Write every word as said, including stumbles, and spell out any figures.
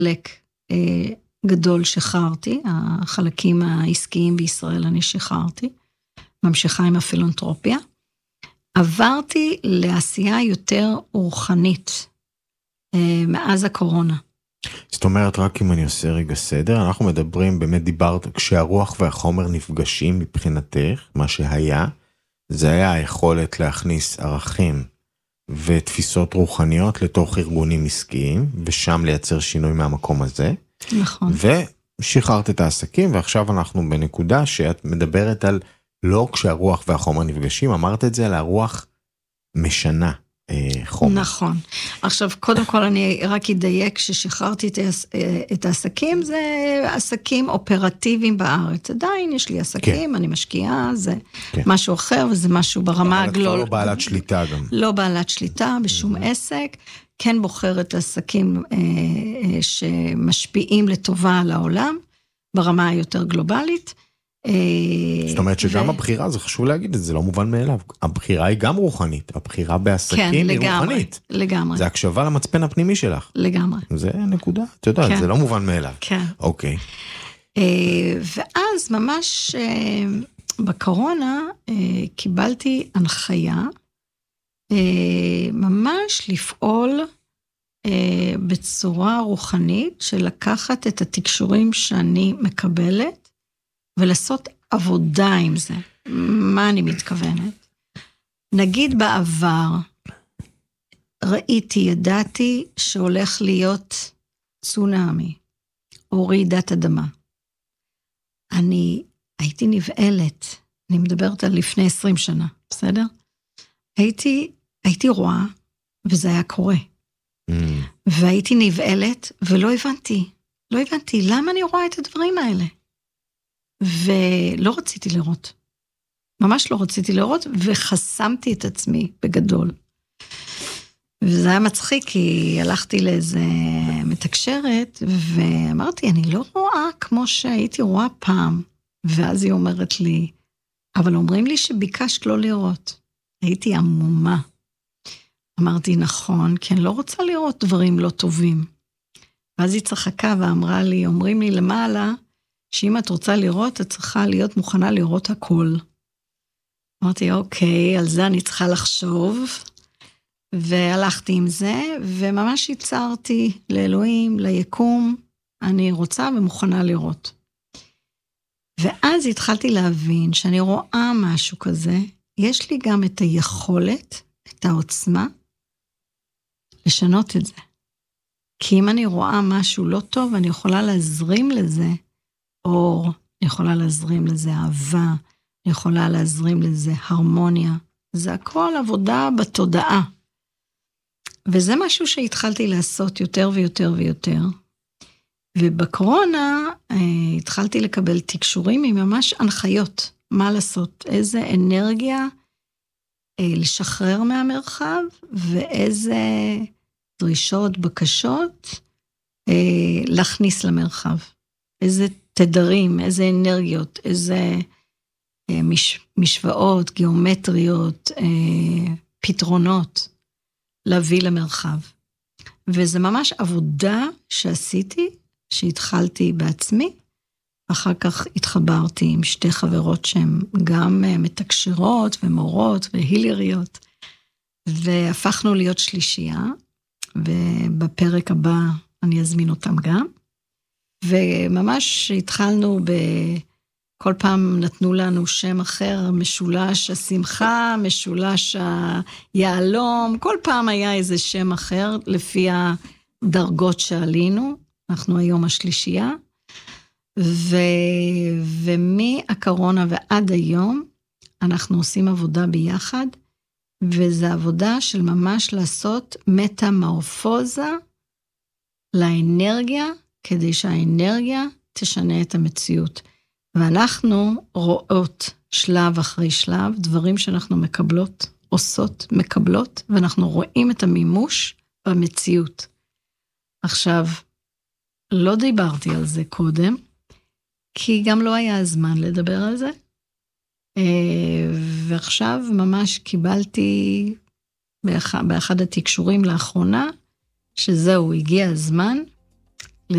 חלק אה, גדול שחררתי, החלקים העסקיים בישראל אני שחררתי, ממשיכה עם הפילנתרופיה, עברתי לעשייה יותר רוחנית, אה, מאז הקורונה. זאת אומרת, רק אם אני עושה רגע סדר, אנחנו מדברים, באמת דיברת, כשהרוח והחומר נפגשים מבחינתך, מה שהיה, זה היה היכולת להכניס ערכים ותפיסות רוחניות לתוך ארגונים עסקיים, ושם לייצר שינוי מהמקום הזה. נכון. ושחררת את העסקים, ועכשיו אנחנו בנקודה שאת מדברת על לא כשהרוח והחומר נפגשים, אמרת את זה, אלא הרוח משנה אה, חומר. נכון. עכשיו, קודם כל אני רק אדייק ששחררתי את, את העסקים, זה עסקים אופרטיביים בארץ. עדיין יש לי עסקים, כן. אני משקיעה, זה כן. משהו אחר, וזה משהו ברמה הגלול. אבל את לא בעלת שליטה גם. לא בעלת שליטה בשום mm-hmm. עסק, כן בוחרת עסקים אה, אה, שמשפיעים לטובה על העולם, ברמה היותר גלובלית, זאת אומרת שגם הבחירה, זה חשוב להגיד את זה, לא מובן מאליו. הבחירה היא גם רוחנית, הבחירה בעסקים היא רוחנית. לגמרי. זה הקשבה למצפן הפנימי שלך. לגמרי. זה נקודה, את יודעת, זה לא מובן מאליו. כן. אוקיי. ואז ממש בקורונה קיבלתי הנחיה, ממש לפעול בצורה רוחנית, של לקחת את התקשורים שאני מקבלת, ולעשות עבודה עם זה. מה אני מתכוונת? נגיד בעבר, ראיתי, ידעתי שהולך להיות צונאמי, או רעידת אדמה. אני הייתי נבעלת, אני מדברת על לפני עשרים שנה, בסדר? הייתי, הייתי רואה, וזה היה קורה. Mm. והייתי נבעלת, ולא הבנתי, לא הבנתי, למה אני רואה את הדברים האלה? ולא רציתי לראות. ממש לא רציתי לראות, וחסמתי את עצמי בגדול. וזה היה מצחיק, כי הלכתי לאיזה מתקשרת, ואמרתי, אני לא רואה כמו שהייתי רואה פעם. ואז היא אומרת לי, אבל אומרים לי שביקשת לא לראות. הייתי עמומה. אמרתי, נכון, כי אני לא רוצה לראות דברים לא טובים. ואז היא צחקה ואמרה לי, אומרים לי למעלה, שאם את רוצה לראות, את צריכה להיות מוכנה לראות הכל. אמרתי, אוקיי, על זה אני צריכה לחשוב, והלכתי עם זה, וממש ייצרתי לאלוהים, ליקום, אני רוצה ומוכנה לראות. ואז התחלתי להבין שאני רואה משהו כזה, יש לי גם את היכולת, את העוצמה, לשנות את זה. כי אם אני רואה משהו לא טוב, אני יכולה להזרים לזה, אור, אני יכולה להזרים לזה אהבה, אני יכולה להזרים לזה הרמוניה, זה הכל עבודה בתודעה. וזה משהו שהתחלתי לעשות יותר ויותר ויותר. ובקורונה אה, התחלתי לקבל תקשורים עם ממש הנחיות, מה לעשות, איזה אנרגיה אה, לשחרר מהמרחב, ואיזה דרישות, בקשות אה, להכניס למרחב. איזה תדרים, איזה אנרגיות, איזה אה, מש, משוואות, גיאומטריות, אה, פתרונות להביא למרחב. וזה ממש עבודה שעשיתי, שהתחלתי בעצמי, אחר כך התחברתי עם שתי חברות שהן גם מתקשרות ומורות והילריות, והפכנו להיות שלישייה, ובפרק הבא אני אזמין אותם גם, וממש התחלנו ב... כל פעם נתנו לנו שם אחר, משולש השמחה, משולש היעלום, כל פעם היה איזה שם אחר, לפי הדרגות שעלינו, אנחנו היום השלישייה, ו... ומהקורונה ועד היום, אנחנו עושים עבודה ביחד, וזו עבודה של ממש לעשות מטמורפוזה לאנרגיה, כדי שהאנרגיה תשנה את המציאות. ואנחנו רואות שלב אחרי שלב, דברים שאנחנו מקבלות, עושות, מקבלות, ואנחנו רואים את המימוש במציאות. עכשיו, לא דיברתי על זה קודם, כי גם לא היה הזמן לדבר על זה, ועכשיו ממש קיבלתי באחד, באחד התקשורים לאחרונה, שזהו, הגיע הזמן